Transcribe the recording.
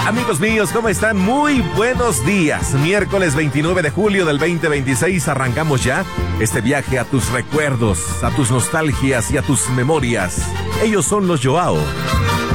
Amigos míos, ¿cómo están? Muy buenos días. Miércoles 29 de julio del 2026 arrancamos ya este viaje a tus recuerdos, a tus nostalgias y a tus memorias. Ellos son los Joao.